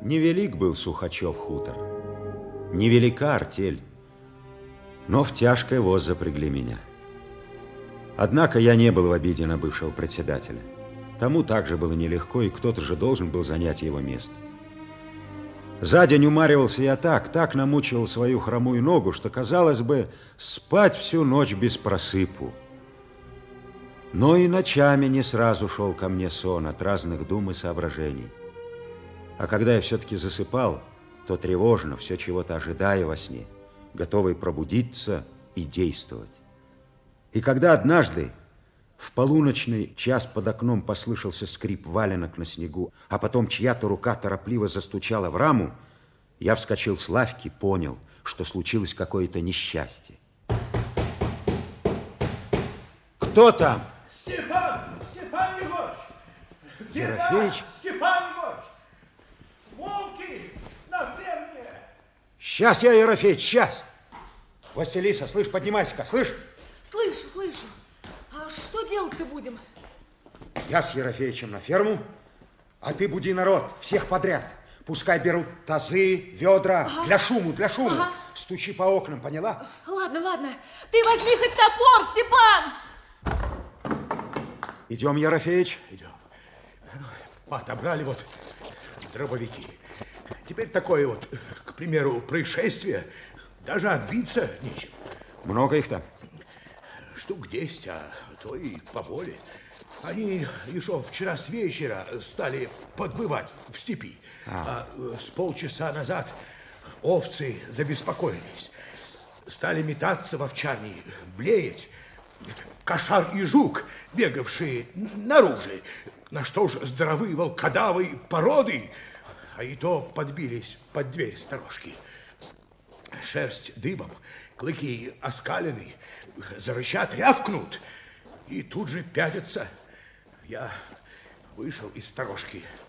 Невелик был Сухачев хутор, невелика артель, но в тяжкий воз запрягли меня. Однако я не был в обиде на бывшего председателя. Тому также было нелегко, и кто-то же должен был занять его место. За день умаривался я так намучивал свою хромую ногу, что, казалось бы, спать всю ночь без просыпу. Но и ночами не сразу шел ко мне сон от разных дум и соображений. А когда я все-таки засыпал, то тревожно, все чего-то ожидая во сне, готовый пробудиться и действовать. И когда однажды в полуночный час под окном послышался скрип валенок на снегу, а потом чья-то рука торопливо застучала в раму, я вскочил с лавки, понял, что случилось какое-то несчастье. Кто там? Степан Егорыч! Ерофеич? Степан Егорыч! Волки на ферме! Сейчас я, Ерофеич, сейчас! Василиса, слышь, поднимайся-ка, слышь? Слышу. А что делать-то будем? Я с Ерофеичем на ферму, а ты буди народ, всех подряд. Пускай берут тазы, ведра, для шуму. Ага. Стучи по окнам, поняла? Ладно. Ты возьми хоть топор, Степан! Идем, Ерофеич? Идем. Отобрали вот дробовики. Теперь такое вот, к примеру, происшествие. Даже отбиться нечем. Много их там? Штук 10, а то и поболее. Они еще вчера с вечера стали подвывать в степи. А с полчаса назад овцы забеспокоились. Стали метаться в овчарне, блеять. Кошар и жук, бегавшие наружу. На что ж здоровые волкодавы породы, а и то подбились под дверь сторожки. Шерсть дыбом, клыки оскалены, зарычат, рявкнут и тут же пятятся. Я вышел из сторожки,